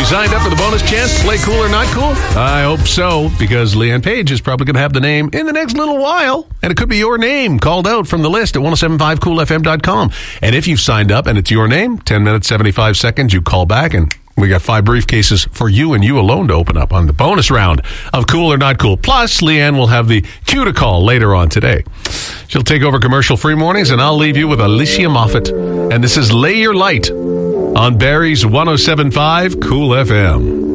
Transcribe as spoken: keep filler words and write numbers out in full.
signed up for the bonus chance to play Cool or Not Cool? I hope so, because Leanne Page is probably going to have the name in the next little while. And it could be your name called out from the list at ten seventy-five cool f m dot com. And if you've signed up and it's your name, ten minutes, seventy-five seconds, you call back and we got five briefcases for you and you alone to open up on the bonus round of Cool or Not Cool. Plus, Leanne will have the cue to call later on today. She'll take over commercial-free mornings, and I'll leave you with Alicia Moffat. And this is Lay Your Light on Barrie's one oh seven point five Cool F M.